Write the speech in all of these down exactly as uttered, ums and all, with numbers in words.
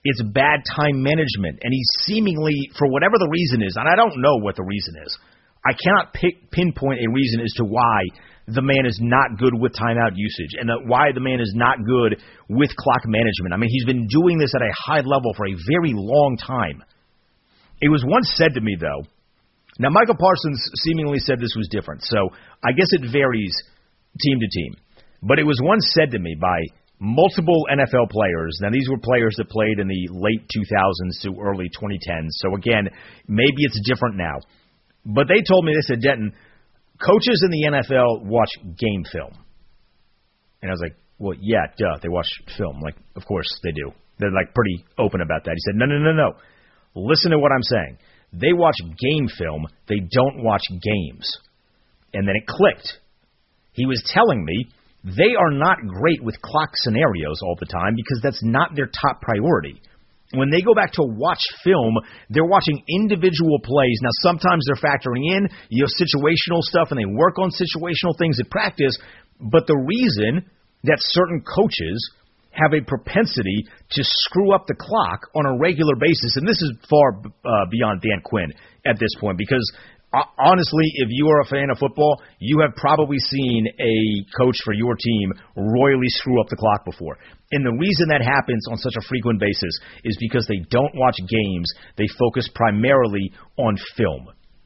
It's bad time management, and he's seemingly, for whatever the reason is, and I don't know what the reason is, I cannot pick, pinpoint a reason as to why the man is not good with timeout usage and why the man is not good with clock management. I mean, he's been doing this at a high level for a very long time. It was once said to me, though, now Michael Parsons seemingly said this was different, so I guess it varies team to team, but it was once said to me by multiple N F L players. Now, these were players that played in the late two thousands to early twenty tens. So, again, maybe it's different now. But they told me, they said, Denton, coaches in the N F L watch game film. And I was like, well, yeah, duh, they watch film. Like, of course they do. They're, like, pretty open about that. He said, no, no, no, no. Listen to what I'm saying. They watch game film. They don't watch games. And then it clicked. He was telling me they are not great with clock scenarios all the time because that's not their top priority. When they go back to watch film, they're watching individual plays. Now, sometimes they're factoring in, you know, situational stuff, and they work on situational things at practice. But the reason that certain coaches have a propensity to screw up the clock on a regular basis, and this is far uh, beyond Dan Quinn at this point, because honestly, if you are a fan of football, you have probably seen a coach for your team royally screw up the clock before. And the reason that happens on such a frequent basis is because they don't watch games. They focus primarily on film.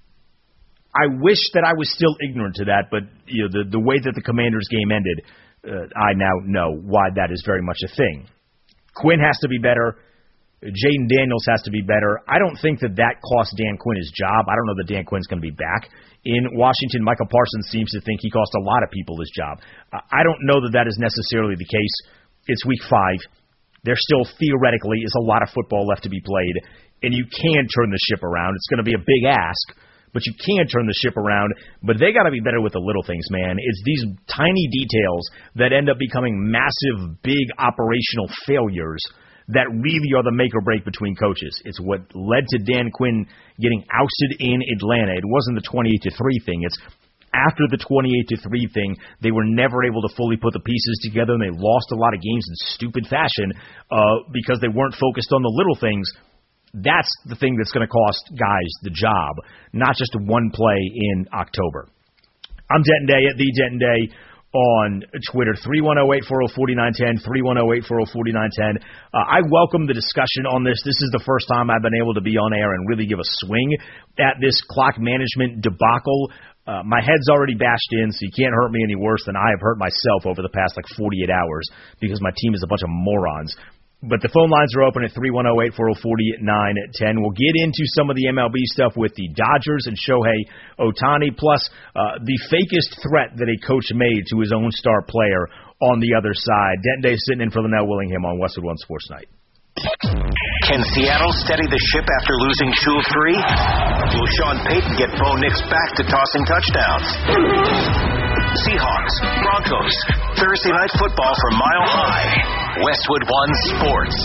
I wish that I was still ignorant to that, but you know, the, the way that the Commanders game ended, uh, I now know why that is very much a thing. Quinn has to be better. Jaden Daniels has to be better. I don't think that that cost Dan Quinn his job. I don't know that Dan Quinn's going to be back in Washington. Michael Parsons seems to think he cost a lot of people his job. Uh, I don't know that that is necessarily the case. It's week five. There still theoretically is a lot of football left to be played, and you can turn the ship around. It's going to be a big ask, but you can turn the ship around. But they got to be better with the little things, man. It's these tiny details that end up becoming massive, big operational failures that really are the make or break between coaches. It's what led to Dan Quinn getting ousted in Atlanta. It wasn't the twenty-eight to three thing. It's after the twenty-eight to three thing, they were never able to fully put the pieces together, and they lost a lot of games in stupid fashion uh, because they weren't focused on the little things. That's the thing that's going to cost guys the job, not just one play in October. I'm Denton Day at the Denton Day on Twitter, three one zero, eight four zero, four nine one zero, three one zero, eight four zero, four nine one zero. Uh, I welcome the discussion on this. This is the first time I've been able to be on air and really give a swing at this clock management debacle. Uh, my head's already bashed in, so you can't hurt me any worse than I have hurt myself over the past like forty-eight hours because my team is a bunch of morons. But the phone lines are open at three one zero, eight four zero, four nine one zero. We'll get into some of the M L B stuff with the Dodgers and Shohei Ohtani, plus uh, the fakest threat that a coach made to his own star player on the other side. Denton Day sitting in for Linnell Willingham on Westwood One Sports Night. Can Seattle steady the ship after losing two of three? Will Sean Payton get Bo Nix back to tossing touchdowns? Seahawks, Broncos, Thursday Night Football from Mile High. Westwood One Sports.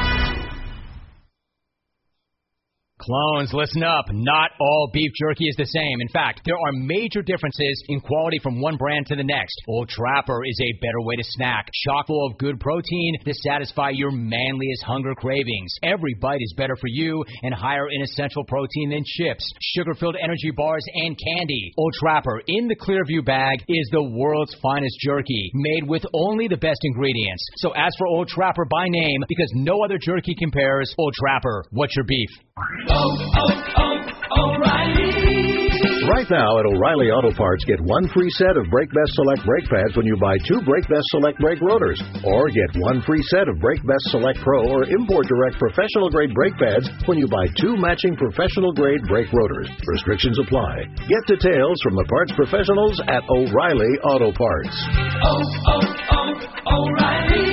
Clones, listen up. Not all beef jerky is the same. In fact, there are major differences in quality from one brand to the next. Old Trapper is a better way to snack, chock full of good protein to satisfy your manliest hunger cravings. Every bite is better for you and higher in essential protein than chips, sugar-filled energy bars, and candy. Old Trapper in the Clearview bag is the world's finest jerky, made with only the best ingredients. So ask for Old Trapper by name because no other jerky compares. Old Trapper, what's your beef? Oh, oh, oh, O'Reilly. Right now at O'Reilly Auto Parts, get one free set of Brake Best Select brake pads when you buy two Brake Best Select brake rotors. Or get one free set of Brake Best Select Pro or Import Direct professional-grade brake pads when you buy two matching professional-grade brake rotors. Restrictions apply. Get details from the parts professionals at O'Reilly Auto Parts. Oh, oh, oh, O'Reilly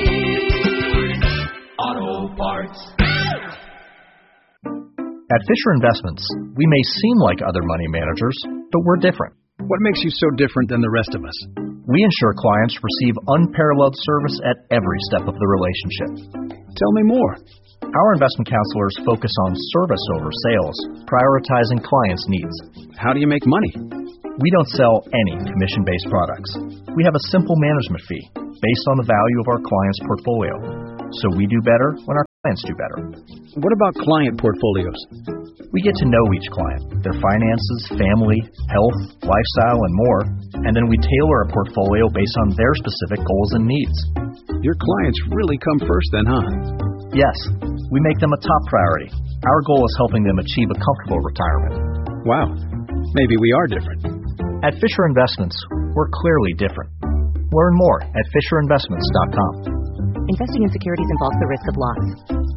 Auto Parts. At Fisher Investments, we may seem like other money managers, but we're different. What makes you so different than the rest of us? We ensure clients receive unparalleled service at every step of the relationship. Tell me more. Our investment counselors focus on service over sales, prioritizing clients' needs. How do you make money? We don't sell any commission-based products. We have a simple management fee based on the value of our client's portfolio. so we do better when our clients do better. What about client portfolios? We get to know each client, their finances, family, health, lifestyle, and more, and then we tailor a portfolio based on their specific goals and needs. Your clients really come first then, huh? Yes, we make them a top priority. Our goal is helping them achieve a comfortable retirement. Wow, maybe we are different. At Fisher Investments, we're clearly different. Learn more at fisher investments dot com. Investing in securities involves the risk of loss.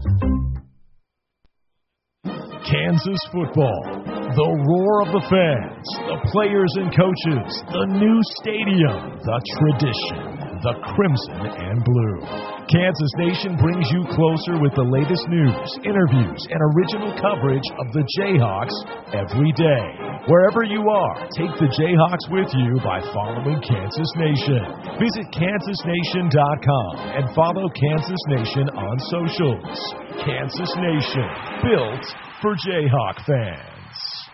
Kansas football, the roar of the fans, the players and coaches, the new stadium, the tradition, the crimson and blue. Kansas Nation brings you closer with the latest news, interviews, and original coverage of the Jayhawks every day. Wherever you are, take the Jayhawks with you by following Kansas Nation. Visit kansas nation dot com and follow Kansas Nation on socials. Kansas Nation, built for Jayhawk fans.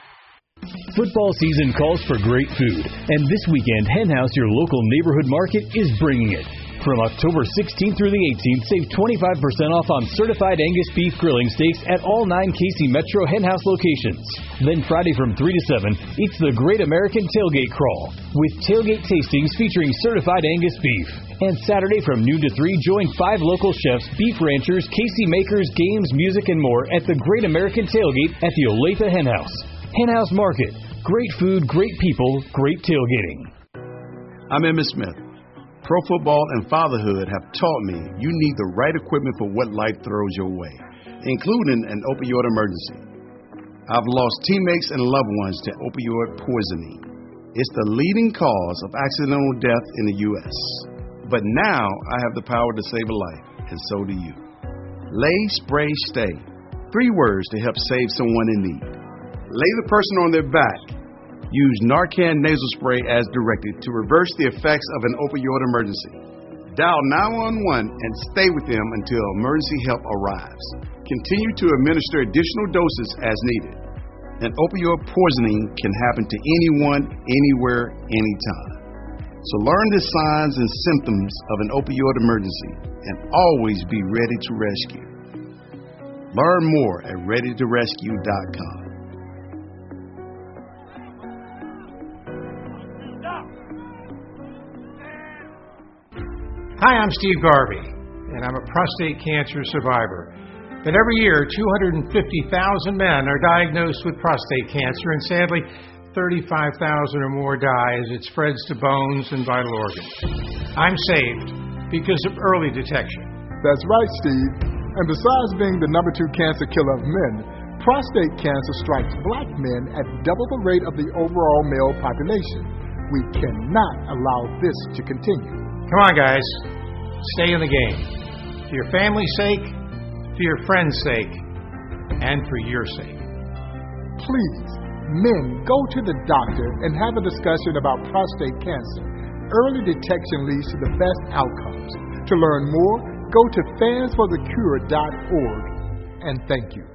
Football season calls for great food, and this weekend, Hen House, your local neighborhood market, is bringing it. From October sixteenth through the eighteenth, save twenty-five percent off on certified Angus beef grilling steaks at all nine K C Metro Hen House locations. Then Friday from three to seven, it's the Great American Tailgate Crawl, with tailgate tastings featuring certified Angus beef. And Saturday from noon to three, join five local chefs, beef ranchers, K C makers, games, music, and more at the Great American Tailgate at the Olathe Hen House. Hen House Market. Great food, great people, great tailgating. I'm Emmitt Smith. Pro football and fatherhood have taught me you need the right equipment for what life throws your way, including an opioid emergency. I've lost teammates and loved ones to opioid poisoning. It's the leading cause of accidental death in the U S But now I have the power to save a life, and so do you. Lay, spray, stay. Three words to help save someone in need. Lay the person on their back. Use Narcan nasal spray as directed to reverse the effects of an opioid emergency. Dial nine one one and stay with them until emergency help arrives. Continue to administer additional doses as needed. An opioid poisoning can happen to anyone, anywhere, anytime. So learn the signs and symptoms of an opioid emergency and always be ready to rescue. Learn more at ready to rescue dot com. Hi, I'm Steve Garvey, and I'm a prostate cancer survivor. But every year, two hundred fifty thousand men are diagnosed with prostate cancer, and sadly, thirty-five thousand or more die as it spreads to bones and vital organs. I'm saved because of early detection. That's right, Steve. And besides being the number two cancer killer of men, prostate cancer strikes black men at double the rate of the overall male population. We cannot allow this to continue. Come on, guys. Stay in the game. For your family's sake, for your friends' sake, and for your sake. Please, men, go to the doctor and have a discussion about prostate cancer. Early detection leads to the best outcomes. To learn more, go to fans for the cure dot org. And thank you.